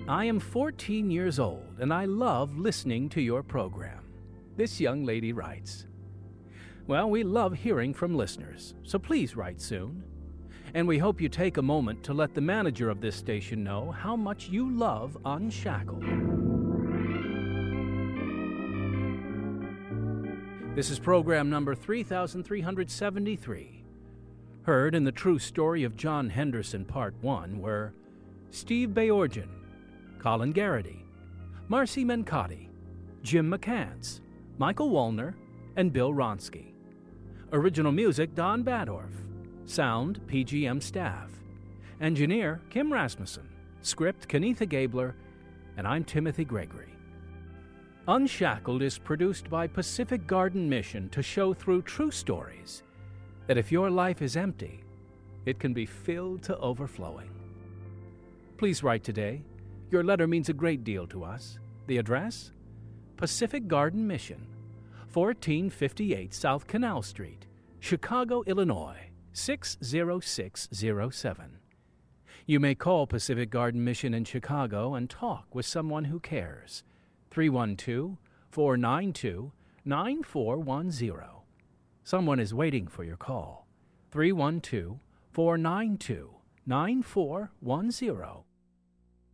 I am 14 years old and I love listening to your program. This young lady writes, well, we love hearing from listeners, so please write soon. And we hope you take a moment to let the manager of this station know how much you love Unshackled. This is program number 3373. Heard in the true story of John Henderson Part 1 were Steve Bayorgian, Colin Garrity, Marcy Mencotti, Jim McCants, Michael Wallner, and Bill Ronsky. Original music, Don Badorf. Sound, PGM staff. Engineer, Kim Rasmussen. Script, Kenitha Gabler. And I'm Timothy Gregory. Unshackled is produced by Pacific Garden Mission to show through true stories that if your life is empty, it can be filled to overflowing. Please write today. Your letter means a great deal to us. The address? Pacific Garden Mission, 1458 South Canal Street, Chicago, Illinois, 60607. You may call Pacific Garden Mission in Chicago and talk with someone who cares. 312-492-9410. Someone is waiting for your call. 312-492-9410.